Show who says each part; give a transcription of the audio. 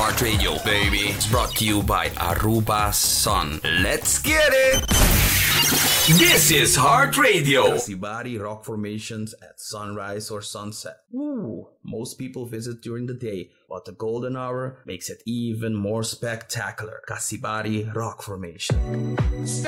Speaker 1: Heart Radio, baby. It's brought to you by Aruba Sun. Let's get it! This is Heart Radio. Kasibari rock formations at sunrise or sunset. Ooh, most people visit during the day, but the golden hour makes it even more spectacular. Kasibari rock formation.